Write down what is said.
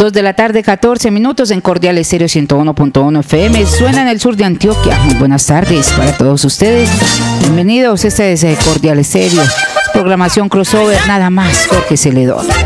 2 de la tarde, 14 minutos en Cordial Estéreo 101.1 FM. Suena en el sur de Antioquia. Muy buenas tardes para todos ustedes. Bienvenidos, este es Cordial Estéreo. Programación crossover, nada más Jorge Celedón.